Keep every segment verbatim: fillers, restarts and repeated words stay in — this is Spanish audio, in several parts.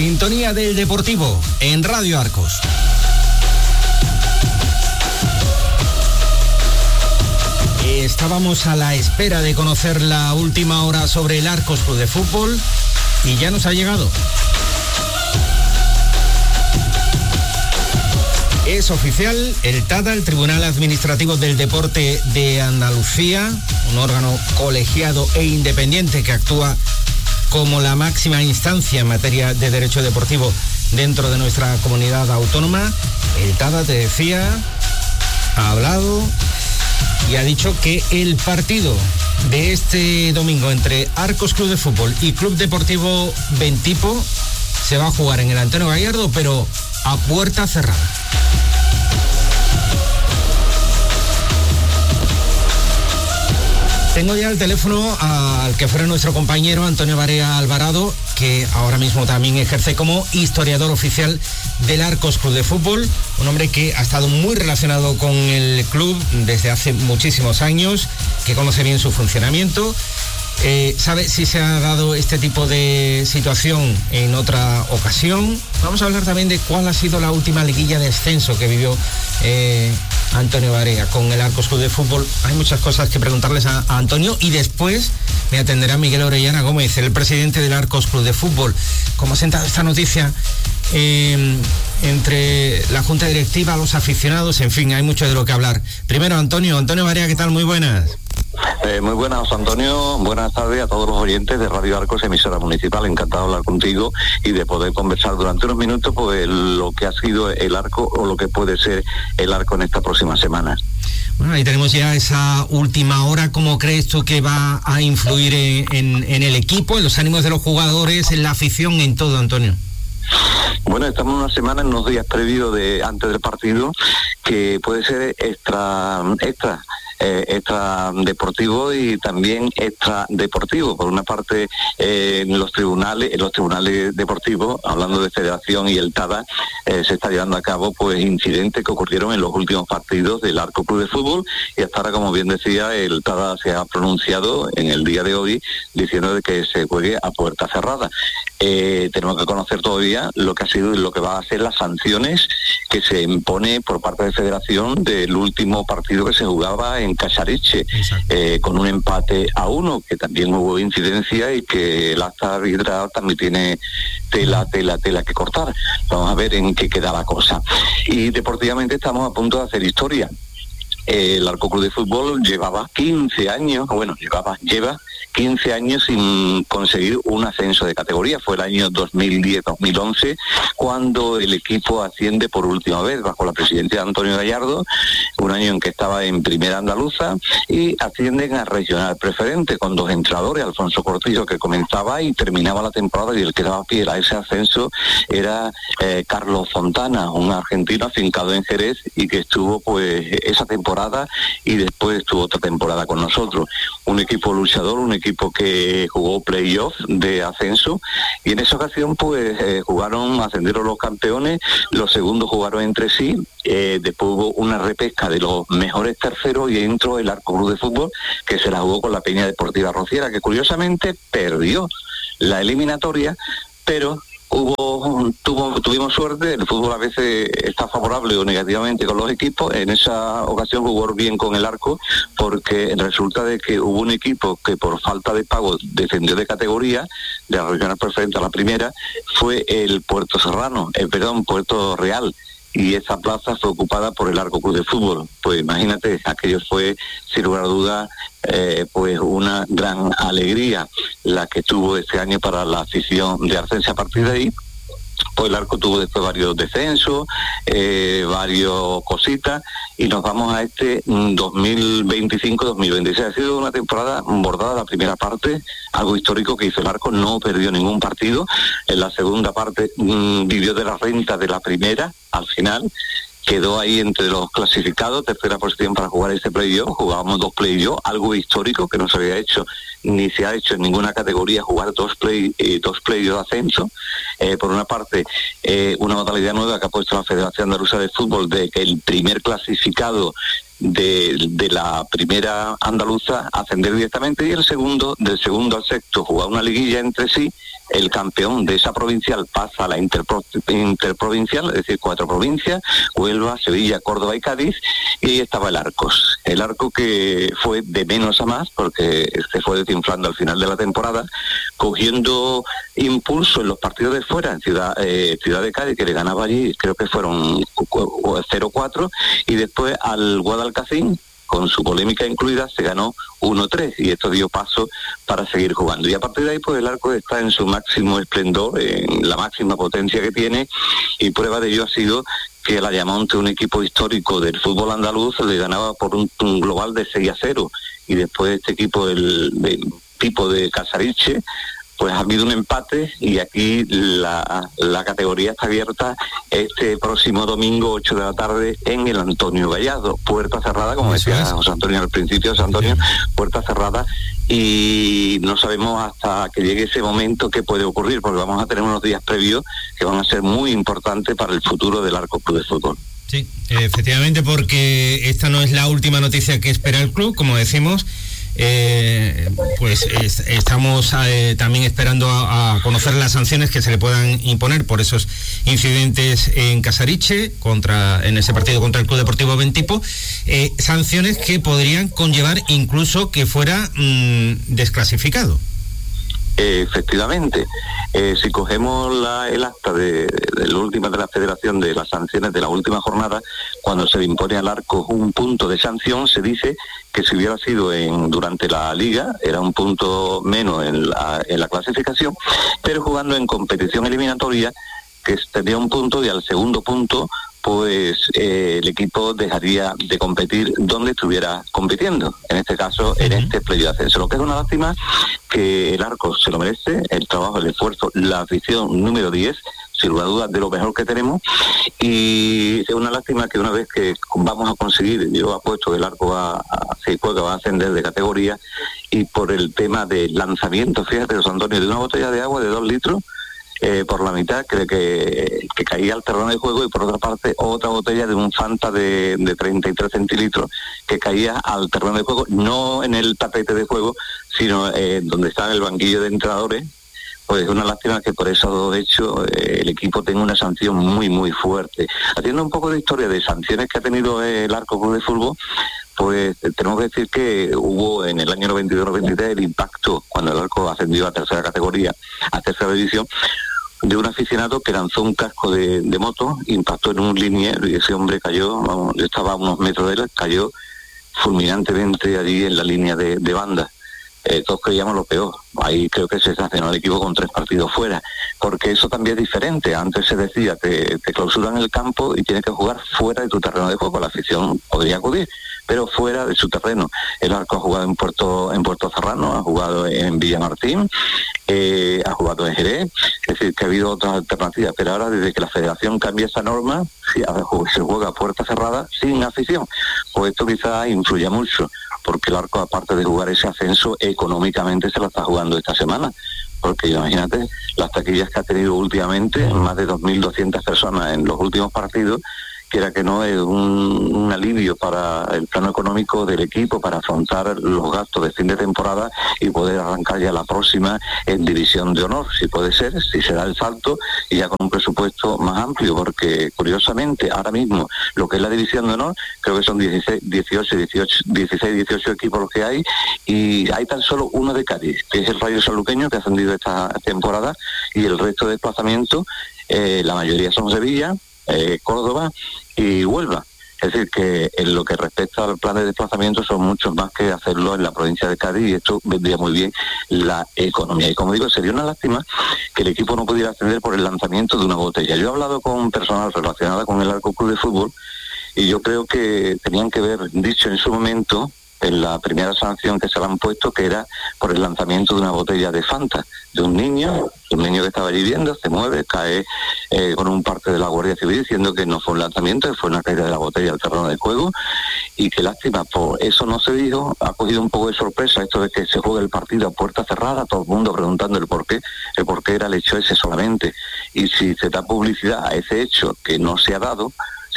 Sintonía del Deportivo en Radio Arcos. Estábamos a la espera de conocer la última hora sobre el Arcos Club de Fútbol y ya nos ha llegado. Es oficial, el TADA, el Tribunal Administrativo del Deporte de Andalucía, un órgano colegiado e independiente que actúa como la máxima instancia en materia de derecho deportivo dentro de nuestra comunidad autónoma. El TADA, te decía, ha hablado y ha dicho que el partido de este domingo entre Arcos Club de Fútbol y Club Deportivo Bentipo se va a jugar en el Antonio Gallardo, pero a puerta cerrada. Tengo ya el teléfono al que fuera nuestro compañero Antonio Barea Alvarado, que ahora mismo también ejerce como historiador oficial del Arcos Club de Fútbol, un hombre que ha estado muy relacionado con el club desde hace muchísimos años, que conoce bien su funcionamiento. Eh, ¿Sabe si se ha dado este tipo de situación en otra ocasión? Vamos a hablar también de cuál ha sido la última liguilla de descenso que vivió eh, Antonio Barea con el Arcos Club de Fútbol. Hay muchas cosas que preguntarles a, a Antonio y después me atenderá Miguel Orellana Gómez, el presidente del Arcos Club de Fútbol. ¿Cómo ha sentado esta noticia eh, entre la Junta Directiva, los aficionados? En fin, hay mucho de lo que hablar. Primero, Antonio, Antonio Barea, ¿qué tal? Muy buenas. Eh, muy buenas, José Antonio. Buenas tardes a todos los oyentes de Radio Arcos, emisora municipal. Encantado de hablar contigo y de poder conversar durante unos minutos pues lo que ha sido el Arco o lo que puede ser el Arco en esta próxima semana. Bueno, ahí tenemos ya esa última hora. ¿Cómo crees tú que va a influir en, en, en el equipo, en los ánimos de los jugadores, en la afición, en todo, Antonio? Bueno, estamos en una semana, en unos días previos de antes del partido, que puede ser extra extra eh, extra deportivo y también extra deportivo. Por una parte, eh, en los tribunales, en los tribunales deportivos, hablando de Federación y el TADA, eh, se está llevando a cabo pues incidentes que ocurrieron en los últimos partidos del Arco Club de Fútbol, y hasta ahora, como bien decía, el TADA se ha pronunciado en el día de hoy diciendo de que se juegue a puerta cerrada. Eh, tenemos que conocer todavía lo que ha sido y lo que va a ser las sanciones que se impone por parte de Federación del último partido que se jugaba en Casariche, eh, con un empate a uno, que también hubo incidencia y que el acta arbitral también tiene tela, tela, tela que cortar. Vamos a ver en qué queda la cosa. Y deportivamente estamos a punto de hacer historia. Eh, el Arco Club de Fútbol llevaba quince años, bueno, llevaba, lleva quince años sin conseguir un ascenso de categoría. Fue el año dos mil diez dos mil once cuando el equipo asciende por última vez bajo la presidencia de Antonio Gallardo, un año en que estaba en Primera Andaluza, y ascienden a Regional Preferente con dos entrenadores, Alfonso Cortijo, que comenzaba y terminaba la temporada, y el que daba pie a ese ascenso era eh, Carlos Fontana, un argentino afincado en Jerez y que estuvo pues esa temporada y después estuvo otra temporada con nosotros. Un equipo luchador, un equipo que jugó playoff de ascenso, y en esa ocasión pues eh, jugaron, ascendieron los campeones, los segundos jugaron entre sí, eh, después hubo una repesca de los mejores terceros y entró el Arco Club de Fútbol, que se la jugó con la Peña Deportiva Rociera, que curiosamente perdió la eliminatoria, pero Hubo, tuvo, tuvimos suerte. El fútbol a veces está favorable o negativamente con los equipos. En esa ocasión jugó bien con el Arco, porque resulta de que hubo un equipo que por falta de pago descendió de categoría, de la Regional Preferente a la Primera, fue el Puerto Serrano, eh, perdón, Puerto Real, y esa plaza fue ocupada por el Arco Club de Fútbol. Pues imagínate, aquello fue, sin lugar a dudas, eh, pues una gran alegría la que tuvo este año para la afición de Arcense. A partir de ahí, pues el Arco tuvo después varios descensos, eh, varios cositas, y nos vamos a este dos mil veinticinco dos mil veintiséis. Ha sido una temporada bordada la primera parte, algo histórico que hizo el Arco, no perdió ningún partido. En la segunda parte mmm, vivió de la renta de la primera, al final quedó ahí entre los clasificados, tercera posición para jugar este playoff. Jugábamos dos playoff, algo histórico que no se había hecho ni se ha hecho en ninguna categoría, jugar dos play eh, dos playoff de ascenso. Eh, por una parte, eh, una modalidad nueva que ha puesto la Federación Andaluza de Fútbol, de que el primer clasificado de, de la primera andaluza ascender directamente, y el segundo, del segundo al sexto, jugar una liguilla entre sí. El campeón de esa provincial pasa a la interpro, interprovincial, es decir, cuatro provincias: Huelva, Sevilla, Córdoba y Cádiz, y ahí estaba el Arcos. El Arco que fue de menos a más, porque se fue desinflando al final de la temporada, cogiendo impulso en los partidos de fuera, en Ciudad, eh, Ciudad de Cádiz, que le ganaba allí, creo que fueron cero cuatro, y después al Guadalcacín, con su polémica incluida, se ganó uno tres, y esto dio paso para seguir jugando. Y a partir de ahí, pues el Arco está en su máximo esplendor, en la máxima potencia que tiene, y prueba de ello ha sido que el Ayamonte, un equipo histórico del fútbol andaluz, le ganaba por un, un global de seis a cero, y después este equipo del, del tipo de Casariche, pues ha habido un empate, y aquí la, la categoría está abierta este próximo domingo, ocho de la tarde, en el Antonio Gallardo. Puerta cerrada, como Eso decía es. José Antonio al principio, José Antonio, puerta cerrada, y no sabemos hasta que llegue ese momento qué puede ocurrir, porque vamos a tener unos días previos que van a ser muy importantes para el futuro del Arcos Club de Fútbol. Sí, efectivamente, porque esta no es la última noticia que espera el club, como decimos. Eh, pues es, estamos eh, también esperando a, a conocer las sanciones que se le puedan imponer por esos incidentes en Casariche, contra en ese partido contra el Club Deportivo Ventipo, eh, sanciones que podrían conllevar incluso que fuera mmm, desclasificado. Eh, efectivamente, eh, si cogemos la, el acta de, de, de la última de la Federación de las sanciones de la última jornada, cuando se le impone al Arco un punto de sanción, se dice que si hubiera sido en durante la liga era un punto menos en la, en la clasificación, pero jugando en competición eliminatoria, que tendría un punto, y al segundo punto pues eh, el equipo dejaría de competir donde estuviera compitiendo, en este caso en este playoff de ascenso. Lo que es una lástima, que el Arco se lo merece, el trabajo, el esfuerzo, la afición número diez, sin lugar a dudas, de lo mejor que tenemos, y es una lástima que una vez que vamos a conseguir, yo apuesto que el Arco va a, se juega, va a ascender de categoría, y por el tema del lanzamiento, fíjate, José Antonio, de una botella de agua de dos litros, Eh, por la mitad, creo que, que caía al terreno de juego, y por otra parte otra botella de un Fanta de, de treinta y tres centilitros que caía al terreno de juego, no en el tapete de juego, sino eh, donde está el banquillo de entrenadores. Pues es una lástima que por eso, de hecho, eh, el equipo tenga una sanción muy, muy fuerte. Haciendo un poco de historia de sanciones que ha tenido el Arco Club de Fútbol, pues tenemos que decir que hubo en el año noventa y dos noventa y tres el impacto, cuando el Arco ascendió a tercera categoría, a tercera división, de un aficionado que lanzó un casco de, de moto, impactó en un liniero, y ese hombre cayó, vamos, yo estaba a unos metros de él, cayó fulminantemente allí en la línea de, de banda. Eh, todos creíamos lo peor. Ahí creo que se sancionó el equipo con tres partidos fuera, porque eso también es diferente. Antes se decía, te, te clausuran el campo y tienes que jugar fuera de tu terreno de juego. La afición podría acudir, pero fuera de su terreno. El Arco ha jugado en Puerto en Puerto Serrano, ha jugado en Villamartín, eh, ha jugado en Jerez, es decir, que ha habido otras alternativas, pero ahora desde que la Federación cambia esa norma, sí, se juega a puerta cerrada sin afición, pues esto quizás influya mucho, porque el Arco, aparte de jugar ese ascenso, económicamente se lo está jugando esta semana, porque imagínate las taquillas que ha tenido últimamente, más de dos mil doscientas personas en los últimos partidos, quiera que no, es un, un alivio para el plano económico del equipo, para afrontar los gastos de fin de temporada y poder arrancar ya la próxima en División de Honor, si puede ser, si se da el salto, y ya con un presupuesto más amplio, porque curiosamente ahora mismo lo que es la División de Honor, creo que son dieciséis, dieciocho, dieciocho, dieciséis, dieciocho equipos los que hay, y hay tan solo uno de Cádiz, que es el Rayo Sanluqueño, que ha ascendido esta temporada, y el resto de desplazamientos, eh, la mayoría son Sevilla, eh, Córdoba y Huelva. Es decir, que en lo que respecta al plan de desplazamiento son muchos más que hacerlo en la provincia de Cádiz, y esto vendría muy bien la economía. Y como digo, sería una lástima que el equipo no pudiera ascender por el lanzamiento de una botella. Yo he hablado con personal relacionada con el Arco Club de Fútbol, y yo creo que tenían que haber dicho en su momento, en la primera sanción que se le han puesto, que era por el lanzamiento de una botella de Fanta, de un niño, un niño que estaba allí viendo, se mueve, cae eh, con un parte de la Guardia Civil diciendo que no fue un lanzamiento, que fue una caída de la botella al terreno de juego, y qué lástima, por eso no se dijo. Ha cogido un poco de sorpresa esto de que se juegue el partido a puerta cerrada, todo el mundo preguntando el por qué, el por qué era el hecho ese solamente, y si se da publicidad a ese hecho que no se ha dado,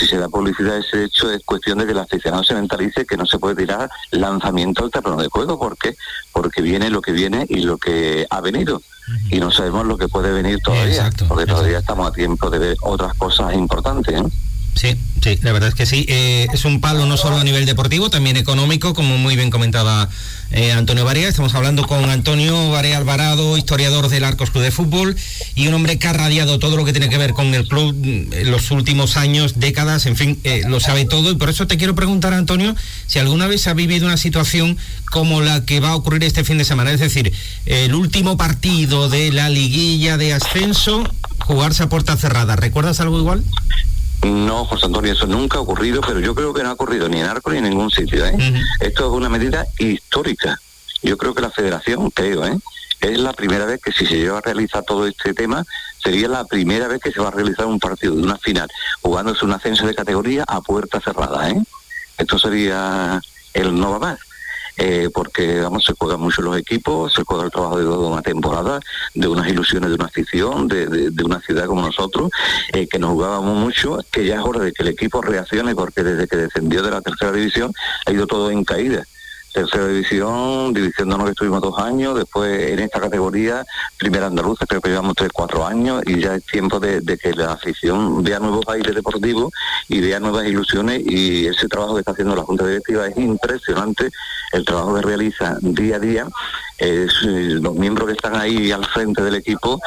si se da publicidad a ese hecho, es cuestión de que el aficionado se mentalice que no se puede tirar lanzamiento al terreno de juego. ¿Por qué? Porque viene lo que viene y lo que ha venido. Uh-huh. Y no sabemos lo que puede venir todavía, exacto, porque exacto. todavía estamos a tiempo de ver otras cosas importantes, ¿eh? Sí, sí, la verdad es que sí. Eh, es un palo no solo a nivel deportivo, también económico, como muy bien comentaba eh, Antonio Barea. Estamos hablando con Antonio Barea Alvarado, historiador del Arcos Club de Fútbol, y un hombre que ha radiado todo lo que tiene que ver con el club en los últimos años, décadas, en fin, eh, lo sabe todo. Y por eso te quiero preguntar, Antonio, si alguna vez ha vivido una situación como la que va a ocurrir este fin de semana. Es decir, el último partido de la liguilla de ascenso, jugarse a puerta cerrada. ¿Recuerdas algo igual? No, José Antonio, eso nunca ha ocurrido, pero yo creo que no ha ocurrido ni en Arcos ni en ningún sitio, ¿eh? Uh-huh. Esto es una medida histórica. Yo creo que la federación, creo, ¿eh? es la primera vez que si se lleva a realizar todo este tema, sería la primera vez que se va a realizar un partido de una final, jugándose un ascenso de categoría a puerta cerrada, ¿eh? Esto sería el no va más. Eh, porque vamos, se juegan mucho los equipos, se juega el trabajo de toda una temporada, de unas ilusiones de una afición, de, de, de una ciudad como nosotros, eh, que nos jugábamos mucho, que ya es hora de que el equipo reaccione, porque desde que descendió de la tercera división ha ido todo en caída. Tercera división, división de honor que estuvimos dos años, después en esta categoría, primera andaluza, creo que llevamos tres, cuatro años, y ya es tiempo de, de que la afición vea nuevos aires deportivos y vea nuevas ilusiones, y ese trabajo que está haciendo la Junta Directiva es impresionante, el trabajo que realiza día a día, es, los miembros que están ahí al frente del equipo,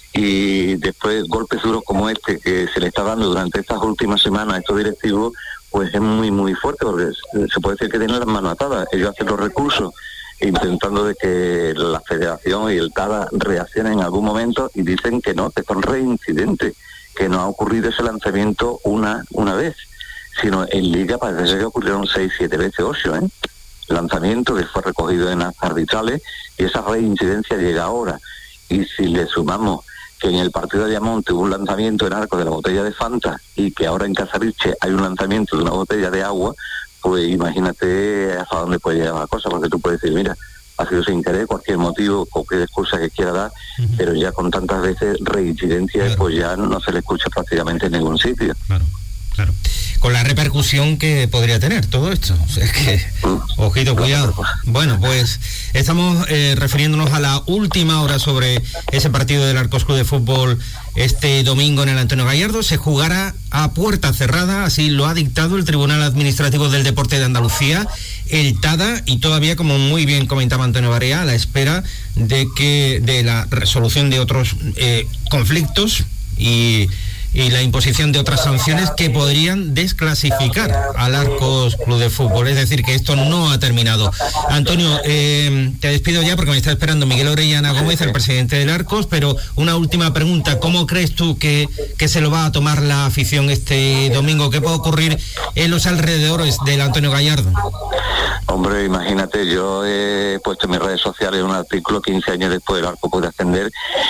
y después golpes duros como este que se le está dando durante estas últimas semanas a estos directivos, pues es muy muy fuerte, porque se puede decir que tienen las manos atadas. Ellos hacen los recursos intentando de que la federación y el C A D A reaccionen en algún momento, y dicen que no, que son reincidentes, que no ha ocurrido ese lanzamiento una una vez, sino en Liga parece que ocurrieron seis, siete veces, ocho, ¿eh? lanzamiento que fue recogido en las arbitrales, y esa reincidencia llega ahora. Y si le sumamos que en el partido de Ayamonte hubo un lanzamiento en arco de la botella de Fanta, y que ahora en Casariche hay un lanzamiento de una botella de agua, pues imagínate hasta dónde puede llegar la cosa, porque tú puedes decir, mira, ha sido sin querer, cualquier motivo, cualquier excusa que quiera dar, uh-huh. pero ya con tantas veces reincidencias, claro. pues ya no se le escucha prácticamente en ningún sitio. Claro, claro. Con la repercusión que podría tener todo esto. O sea, es que, ojito, cuidado. Bueno, pues estamos eh, refiriéndonos a la última hora sobre ese partido del Arcos Club de Fútbol este domingo en el Antonio Gallardo. Se jugará a puerta cerrada, así lo ha dictado el Tribunal Administrativo del Deporte de Andalucía, el T A D A, y todavía, como muy bien comentaba Antonio Barea, a la espera de que de la resolución de otros eh, conflictos y y la imposición de otras sanciones que podrían desclasificar al Arcos Club de Fútbol. Es decir, que esto no ha terminado. Antonio, eh, te despido ya porque me está esperando Miguel Orellana Gómez, el presidente del Arcos, pero una última pregunta. ¿Cómo crees tú que, que se lo va a tomar la afición este domingo? ¿Qué puede ocurrir en los alrededores del Antonio Gallardo? Hombre, imagínate, yo he puesto en mis redes sociales un artículo quince años después del Arco puede ascender,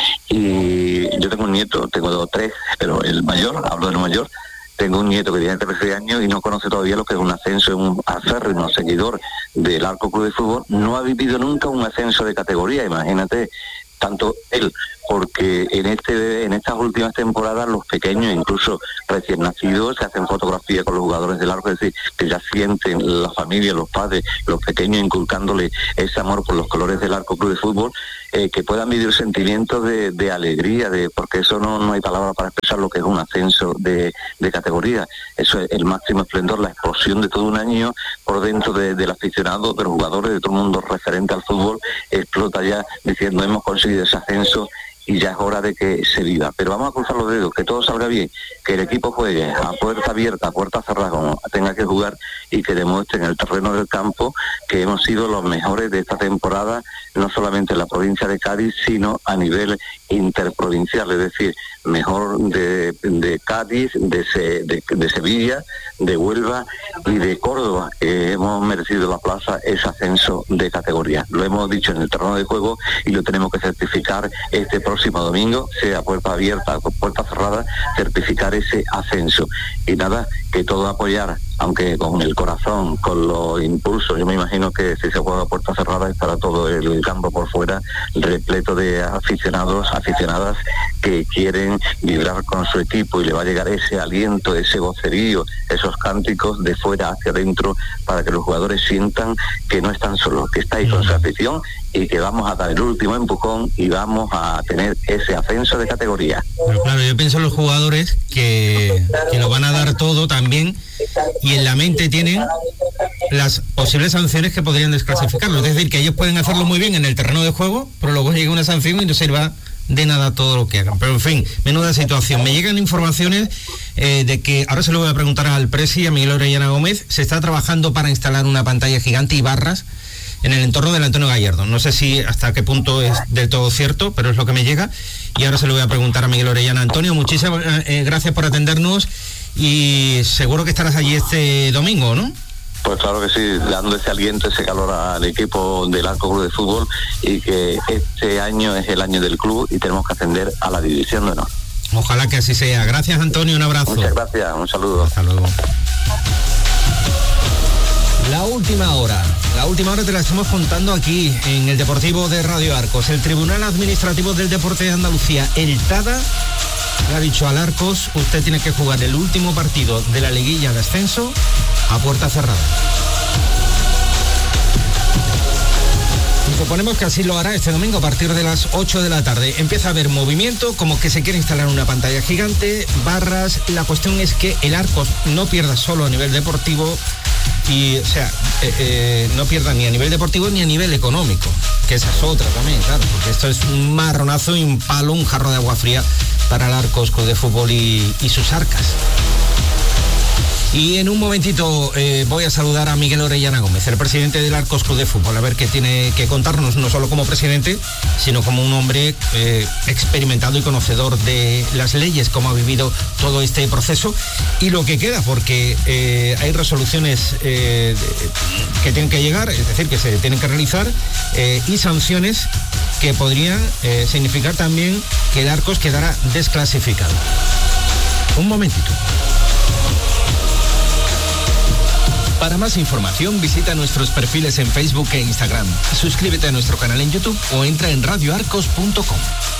y yo tengo un nieto, tengo dos, tres, pero el mayor, hablo del mayor, tengo un nieto que tiene trece años y no conoce todavía lo que es un ascenso, es un acérrimo seguidor del Arco Club de Fútbol, no ha vivido nunca un ascenso de categoría, imagínate, tanto él, porque en este en estas últimas temporadas los pequeños, incluso recién nacidos, se hacen fotografías con los jugadores del Arco, es decir, que ya sienten la familia, los padres, los pequeños, inculcándole ese amor por los colores del Arco Club de Fútbol, eh, que puedan vivir sentimientos de, de alegría, de porque eso no, no hay palabra para expresar lo que es un ascenso de, de categoría. Eso es el máximo esplendor, la explosión de todo un año por dentro de, del aficionado, de los jugadores, de todo el mundo referente al fútbol, explota ya diciendo hemos conseguido ese ascenso, y ya es hora de que se viva. Pero vamos a cruzar los dedos, que todo salga bien, que el equipo juegue a puerta abierta, a puerta cerrada, como tenga que jugar, y que demuestre en el terreno del campo que hemos sido los mejores de esta temporada, no solamente en la provincia de Cádiz, sino a nivel interprovincial, es decir, mejor de, de Cádiz, de, Se, de, de Sevilla, de Huelva y de Córdoba, que hemos merecido la plaza ese ascenso de categoría. Lo hemos dicho en el terreno de juego y lo tenemos que certificar este próximo próximo domingo, sea puerta abierta o puerta cerrada, certificar ese ascenso. Y nada, que todo apoyar, aunque con el corazón, con los impulsos. Yo me imagino que si se juega a puerta cerrada estará todo el campo por fuera repleto de aficionados, aficionadas que quieren vibrar con su equipo, y le va a llegar ese aliento, ese vocerío, esos cánticos de fuera hacia adentro, para que los jugadores sientan que no están solos, que está ahí con su afición y que vamos a dar el último empujón y vamos a tener ese ascenso de categoría. Pero claro, yo pienso en los jugadores que, que lo van a dar todo también, y en la mente tienen las posibles sanciones que podrían desclasificarlo. Es decir, que ellos pueden hacerlo muy bien en el terreno de juego, pero luego llega una sanción y no sirva de nada todo lo que hagan. Pero en fin, menuda situación. Me llegan informaciones eh, de que, ahora se lo voy a preguntar al presi, a Miguel Orellana Gómez, se está trabajando para instalar una pantalla gigante y barras en el entorno del Antonio Gallardo. No sé si hasta qué punto es del todo cierto, pero es lo que me llega, y ahora se lo voy a preguntar a Miguel Orellana. Antonio, muchísimas eh, gracias por atendernos, y seguro que estarás allí este domingo, ¿no? Pues claro que sí, dando ese aliento, ese calor al equipo del Arcos Club de Fútbol, y que este año es el año del club y tenemos que ascender a la división de honor. Ojalá que así sea. Gracias, Antonio, un abrazo. Muchas gracias, un saludo. Hasta luego. La última hora, la última hora te la estamos contando aquí en el Deportivo de Radio Arcos. El Tribunal Administrativo del Deporte de Andalucía, el TADA, le ha dicho al Arcos: usted tiene que jugar el último partido de la liguilla de ascenso a puerta cerrada. Y suponemos que así lo hará este domingo a partir de las ocho de la tarde. Empieza a haber movimiento, como que se quiere instalar una pantalla gigante, barras. La cuestión es que el Arcos no pierda solo a nivel deportivo, y, o sea, eh, eh, no pierda ni a nivel deportivo ni a nivel económico, que esa es otra también, claro, porque esto es un marronazo y un palo, un jarro de agua fría para el Arcos Club de Fútbol y, y sus arcas. Y en un momentito eh, voy a saludar a Miguel Orellana Gómez, el presidente del Arcos Club de Fútbol, a ver qué tiene que contarnos, no solo como presidente, sino como un hombre eh, experimentado y conocedor de las leyes, cómo ha vivido todo este proceso y lo que queda, porque eh, hay resoluciones eh, que tienen que llegar, es decir, que se tienen que realizar, eh, y sanciones que podrían eh, significar también que el Arcos quedará desclasificado. Un momentito. Para más información visita nuestros perfiles en Facebook e Instagram. Suscríbete a nuestro canal en YouTube o entra en radio arcos punto com.